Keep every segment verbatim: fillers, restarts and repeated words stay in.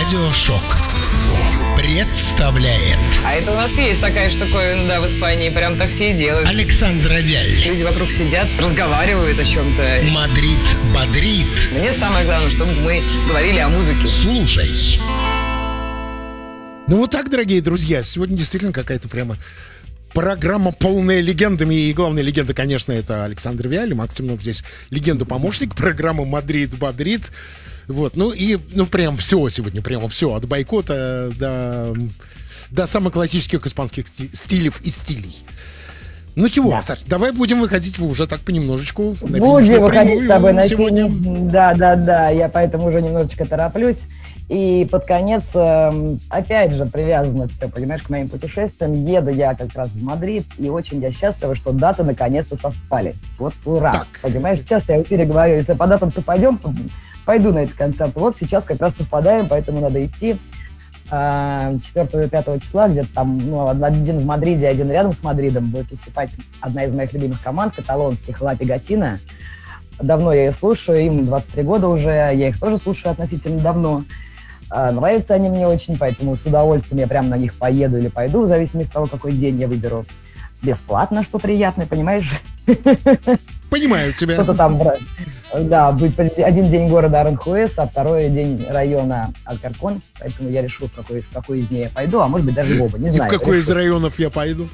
Радиошок представляет. А это у нас есть такая штуковина, да, в Испании. Прям так все и делают. Александра Вяль. Люди вокруг сидят, разговаривают о чем-то. Мадрид бодрит. Мне самое главное, чтобы мы говорили о музыке. Слушай. Ну вот так, дорогие друзья, сегодня действительно какая-то прямо программа, полная легендами. И главная легенда, конечно, это Александр Вяль. Макс Темнов здесь легенда-помощник. Программа «Мадрид бодрит». Вот, ну и, ну прям все сегодня, прямо все. От бойкота до, до самых классических испанских стилей и стилей. Ну чего, да. Саш, давай будем выходить уже так понемножечку. Будем выходить с тобой на сегодня. Да, да, да, я поэтому уже немножечко тороплюсь. И под конец, опять же, привязано все, понимаешь, к моим путешествиям. Еду я как раз в Мадрид, и очень я счастлива, что даты наконец-то совпали. Вот ура! Так. Понимаешь, часто я в эфире говорю, если по датам совпадем, пойду на этот концерт. Вот сейчас как раз совпадаем, поэтому надо идти. четвёртого-пятого числа, где-то там, ну, один в Мадриде, один рядом с Мадридом, будет выступать одна из моих любимых команд, каталонских, Ла Пегатина. Давно я ее слушаю, им двадцать три года уже, я их тоже слушаю относительно давно. Нравятся они мне очень, поэтому с удовольствием я прямо на них поеду или пойду, в зависимости от того, какой день я выберу. Бесплатно, что приятно, понимаешь? Понимаю тебя. Что-то там, да, будет один день города Аранхуэс, а второй день района Алькаркон, поэтому я решу, в какой, в какой из дней я пойду, а может быть даже в оба, не знаю. И в какой из районов я пойду?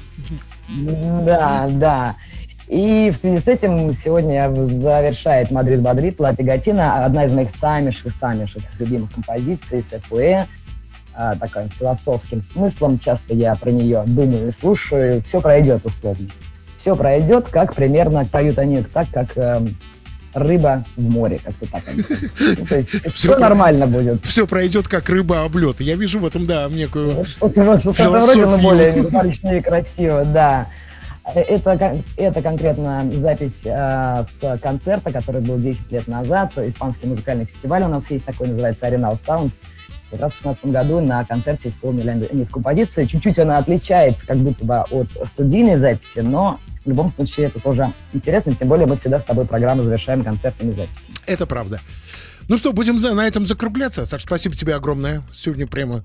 Да, да. И в связи с этим сегодня завершает «Мадрид бодрит» Ла Пегатина, одна из моих самейших-самейших любимых композиций, Сефуэ, такая с философским смыслом, часто я про нее думаю и слушаю, все пройдет условно. Все пройдет, как примерно поют они, так как э, рыба в море, как-то так. Ну, то есть все, все нормально будет. Все пройдет, как рыба об лед. Я вижу в этом, да, некую что-то, что-то вроде, но более метафорично и красиво, да. Это, это конкретно запись э, с концерта, который был десять лет назад. Испанский музыкальный фестиваль у нас есть такой, называется Arenal Sound. Как раз в шестнадцатом году на концерте исполнили они эту композицию. Чуть-чуть она отличается как будто бы от студийной записи, но в любом случае это тоже интересно. Тем более мы всегда с тобой программу завершаем концертными записями. Это правда. Ну что, будем за, на этом закругляться. Саша, спасибо тебе огромное. Сегодня прямо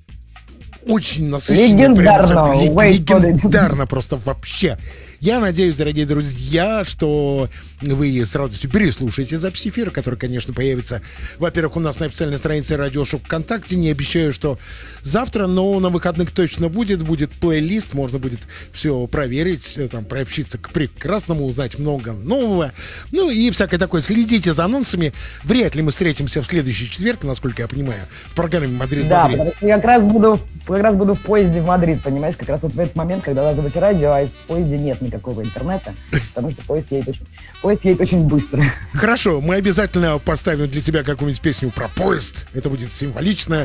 очень насыщенно. Легендарно. Прямо, легендарно просто вообще. Я надеюсь, дорогие друзья, что вы с радостью переслушаете запись эфира, который, конечно, появится, во-первых, у нас на официальной странице Радиошок ВКонтакте. Не обещаю, что завтра, но на выходных точно будет. Будет плейлист, можно будет все проверить, там, приобщиться к прекрасному, узнать много нового. Ну и всякое такое. Следите за анонсами. Вряд ли мы встретимся в следующий четверг, насколько я понимаю, в программе «Мадрид да, бодрит». Да, я как раз буду, как раз буду в поезде в Мадрид, понимаешь? Как раз вот в этот момент, когда должно быть радио, а в поезде нет никакого интернета, потому что поезд едет очень, поезд едет очень быстро. Хорошо, мы обязательно поставим для тебя какую-нибудь песню про поезд. Это будет символично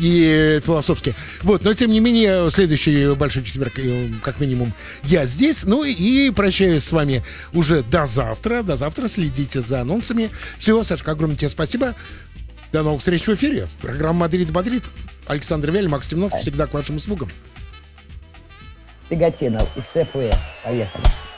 и философски. Вот, но тем не менее, следующий большой четверг, как минимум, я здесь. Ну и прощаюсь с вами уже до завтра. До завтра следите за анонсами. Все, Сашка, огромное тебе спасибо. До новых встреч в эфире. Программа «Мадрид бодрит». Александр Вяль, Макс Темнов, всегда к вашим услугам. Пегатина из Сефуэ. Поехали.